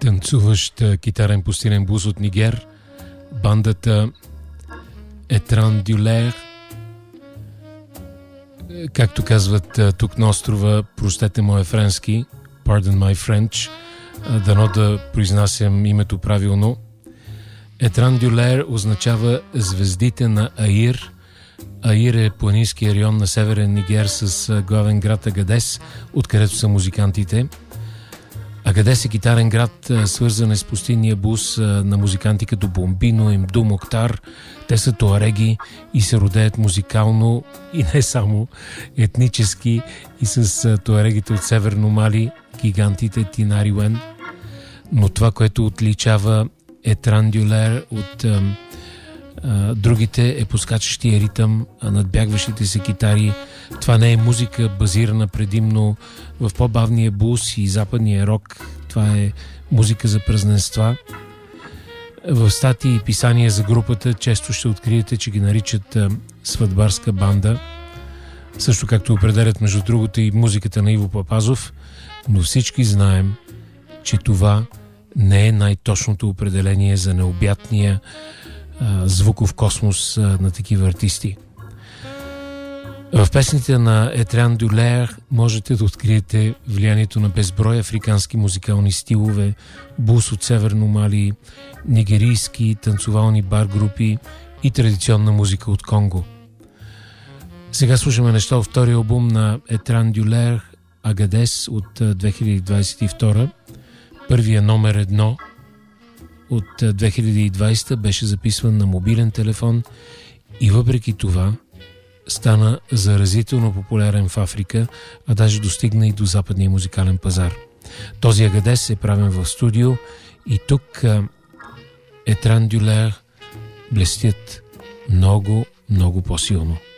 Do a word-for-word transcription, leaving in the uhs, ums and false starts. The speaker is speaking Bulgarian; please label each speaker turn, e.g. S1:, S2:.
S1: Танцуващ китарен по стилен блуз от Нигер, бандата Етрандюлер. Както казват тук на острова, простете моя френски, pardon my French, дано да произнасям името правилно. Етрандюлер означава звездите на Аир. Аир е планинския район на северен Нигер с главен град Агадес, откъдето са музикантите. Агадес е китарен град, свързан е с пустинния блуз на музиканти като Бомбино, Имду, Моктар. Те са туареги и се родеят музикално и не само етнически, и с туарегите от Северно Мали, гигантите Тинари Уен. Но това, което отличава Етрандюлер от а, а, другите, е поскачащия ритъм, надбягващите се китари. Това не е музика базирана предимно в по-бавния блуз и западния рок. Това е музика за празненства. В статии и писания за групата често ще откриете, че ги наричат а, сватбарска банда, също както определят между другото и музиката на Иво Папазов, но всички знаем, че това не е най-точното определение за необятния а, звуков космос а, на такива артисти. В песните на Етрандюлер можете да откриете влиянието на безброй африкански музикални стилове, блуз от Северно Мали, нигерийски танцовални бар групи и традиционна музика от Конго. Сега слушаме неща от втория албум на Етрандюлер, Агадес, от две хиляди двадесет и втора. Първия номер едно от две хиляди и двадесета беше записван на мобилен телефон и въпреки това стана заразително популярен в Африка, а даже достигна и до западния музикален пазар. Този Агадес е правен в студио и тук Етрандюлер блестят много, много по-силно.